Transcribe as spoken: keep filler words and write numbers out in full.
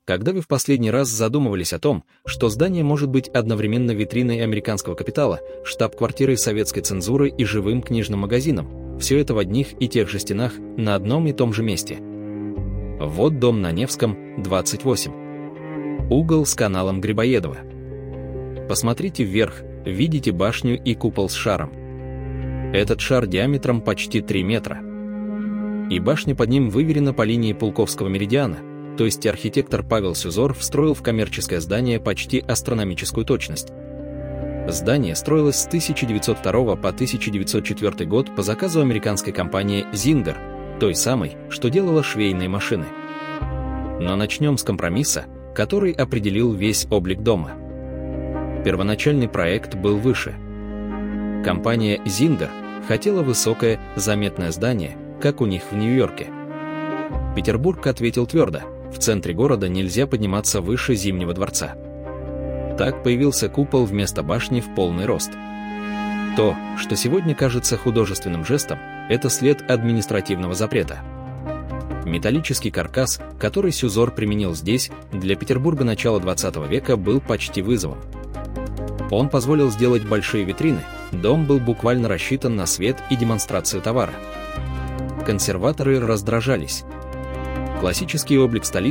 Когда вы в последний раз задумывались о том, что здание может быть одновременно витриной американского капитала, штаб-квартирой советской цензуры и живым книжным магазином, все это в одних и тех же стенах на одном и том же месте? Вот дом на Невском, двадцать восемь. Угол с каналом Грибоедова. Посмотрите вверх, видите башню и купол с шаром. Этот шар диаметром почти три метра. И башня под ним выверена по линии Пулковского меридиана, то есть архитектор Павел Сюзор встроил в коммерческое здание почти астрономическую точность. Здание строилось с тысяча девятьсот второго по тысяча девятьсот четвёртый год по заказу американской компании Зингер, той самой, что делала швейные машины. Но начнем с компромисса, который определил весь облик дома. Первоначальный проект был выше. Компания Зингер хотела высокое, заметное здание, как у них в Нью-Йорке. Петербург ответил твердо: в центре города нельзя подниматься выше Зимнего дворца. Так появился купол вместо башни в полный рост. То, что сегодня кажется художественным жестом, это след административного запрета. Металлический каркас, который Сюзор применил здесь, для Петербурга начала двадцатого века был почти вызовом. Он позволил сделать большие витрины, дом был буквально рассчитан на свет и демонстрацию товара. Консерваторы раздражались. Классический облик столицы